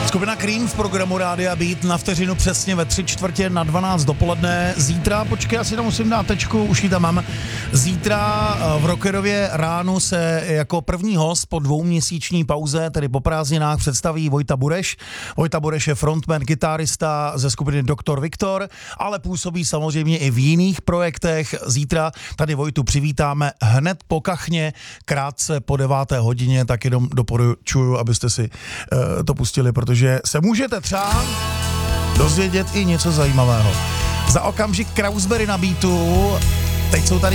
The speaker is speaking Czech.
Skupina Cream v programu Rádia Beat na vteřinu přesně ve 11:45 dopoledne. Zítra, počkej, asi tam musím dát tečku, už ji tam mám. Zítra v Rockerově ránu se jako první host po 2měsíční pauze, tedy po prázdninách, představí Vojta Bureš. Vojta Bureš je frontman, kytarista ze skupiny Dr. Viktor, ale působí samozřejmě i v jiných projektech. Zítra tady Vojtu přivítáme hned po kachně, krátce po 9. hodině, tak jenom doporučuju, abyste si to pustili, protože se můžete třeba dozvědět i něco zajímavého. Za okamžik Krausberry na beatu, teď jsou tady